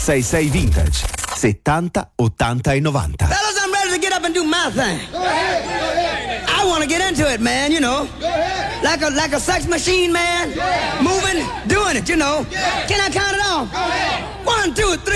866 Vintage 70 80 e 90. Fellas, I'm ready to get up and do my thing. Go ahead, go ahead. I want to get into it, man, you know. Go ahead. Like a sex machine, man. Moving, doing it, you know. Can I count it off? Go ahead. 1, 2, 3.